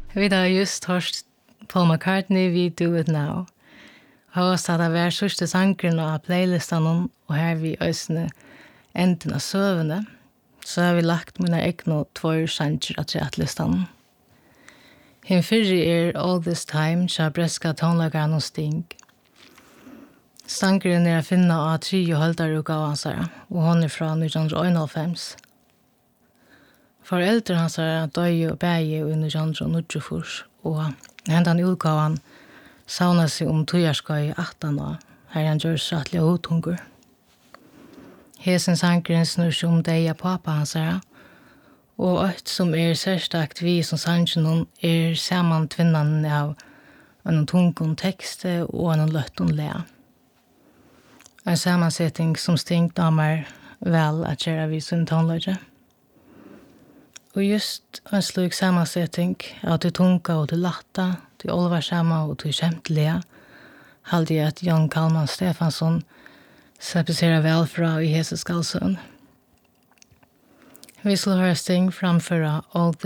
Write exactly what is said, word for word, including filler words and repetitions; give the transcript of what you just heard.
Vi har just hørt Paul McCartney, We Do It Now. Har også at det var sørste sangren av playlisten, og her vi øsne enden av søvende, så har vi lagt mine egne två sanger av treatlistan. Hinn fyrre er All This Time, tja breska tonlagaren og Sting. Sangren er å finne av tre og holdarutgaven, og hon er fra nitton einoghalvfems. Foreldre hans er døye og bæge i nitton nittiofyra, og hendan utgaven sauna seg om tøyarskøy attan år, her han gjør sattelig hotungur. Hesen sangren snur seg om deg av pappa hans er, og alt som er særstakt vi som sangren er saman tvinnan av en tungun tekste og en løttun lea. En samansetting som Sting damer vel at gjøre vi sin tonløyre. Og just en slik samansetting av det tunga og det latta, det olvarsamma og det kjemtelige, halde jeg at Jan Kalman Stefansson sepiserer vel fra i Hese Skalsøen. Vi skal høre Sting framføre All